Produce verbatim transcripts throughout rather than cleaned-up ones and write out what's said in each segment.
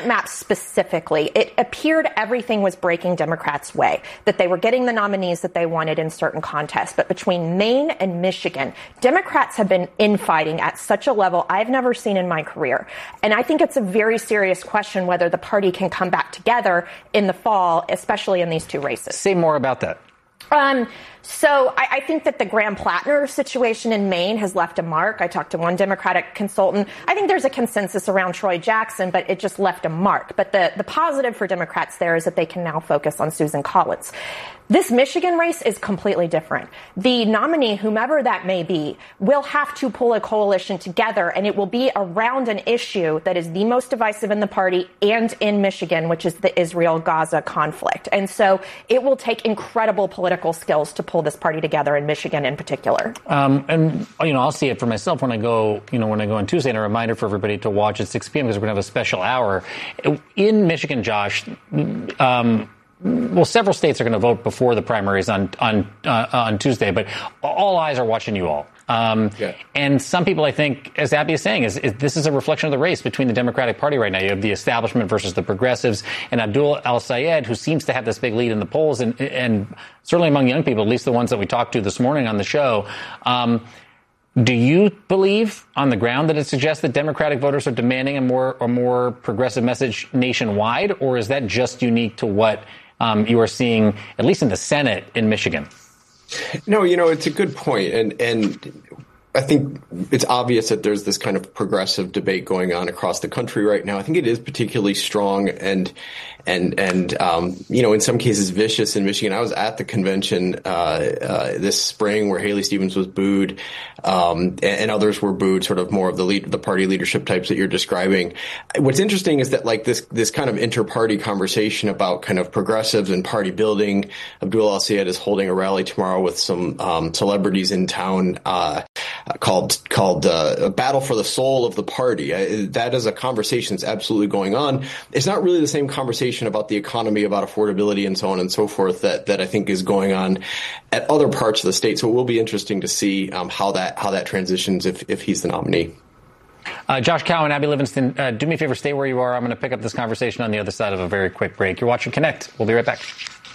map specifically, it appeared everything was breaking Democrats' way, that they were getting the nominees that they wanted in certain contests. But between Maine and Michigan, Democrats have been infighting at such a level I've never seen in my career. And I think it's a very serious question whether the party can come back together in the fall, especially in these two races. Say more about that. Um, so I, I think that the Graham Plattner situation in Maine has left a mark. I talked to one Democratic consultant. I think there's a consensus around Troy Jackson, but it just left a mark. But the, the positive for Democrats there is that they can now focus on Susan Collins. This Michigan race is completely different. The nominee, whomever that may be, will have to pull a coalition together, and it will be around an issue that is the most divisive in the party and in Michigan, which is the Israel-Gaza conflict. And so it will take incredible political skills to pull this party together in Michigan in particular. Um, and, you know, I'll see it for myself when I go, you know, when I go on Tuesday. And a reminder for everybody to watch at six p.m. because we're going to have a special hour. In Michigan, Josh, um, well, several states are going to vote before the primaries on on uh, on Tuesday, but all eyes are watching you all. Um, yeah. And some people, I think, as Abby is saying, is, is this is a reflection of the race between the Democratic Party right now. You have the establishment versus the progressives, and Abdul El-Sayed, who seems to have this big lead in the polls, and, and certainly among young people, at least the ones that we talked to this morning on the show. Um, do you believe on the ground that it suggests that Democratic voters are demanding a more a more progressive message nationwide, or is that just unique to what um, you are seeing, at least in the Senate in Michigan? No, you know, it's a good point. And, and I think it's obvious that there's this kind of progressive debate going on across the country right now. I think it is particularly strong and, and, and, um, you know, in some cases vicious in Michigan. I was at the convention, uh, uh, this spring where Haley Stevens was booed, um, and, and others were booed, sort of more of the lead, the party leadership types that you're describing. What's interesting is that like this, this kind of inter-party conversation about kind of progressives and party building. Abdul El-Sayed is holding a rally tomorrow with some, um, celebrities in town, uh, called called uh, a battle for the soul of the party. Uh, that is a conversation that's absolutely going on. It's not really the same conversation about the economy, about affordability, and so on and so forth that that I think is going on at other parts of the state. So it will be interesting to see um, how that how that transitions if if he's the nominee. Uh, Josh Cowan, Abby Livingston, uh, do me a favor, stay where you are. I'm going to pick up this conversation on the other side of a very quick break. You're watching Connect. We'll be right back.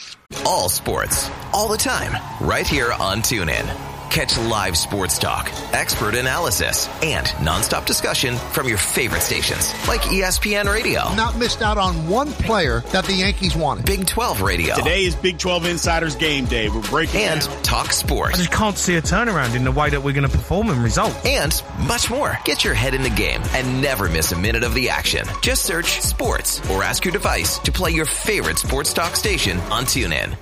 All sports, all the time, right here on TuneIn. Catch live sports talk, expert analysis, and nonstop discussion from your favorite stations like E S P N Radio. Not missed out on one player that the Yankees wanted. Big twelve Radio. Today is Big twelve Insiders Game Day. We're breaking And down. Talk Sports. I just can't see a turnaround in the way that we're going to perform in results. And much more. Get your head in the game and never miss a minute of the action. Just search sports or ask your device to play your favorite sports talk station on TuneIn.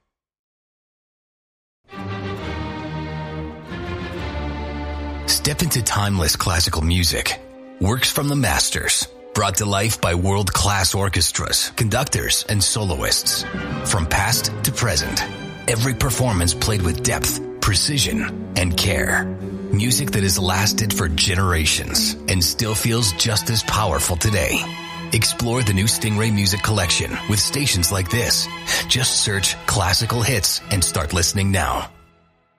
Step into timeless classical music. Works from the masters. Brought to life by world-class orchestras, conductors, and soloists. From past to present. Every performance played with depth, precision, and care. Music that has lasted for generations and still feels just as powerful today. Explore the new Stingray Music Collection with stations like this. Just search classical hits and start listening now.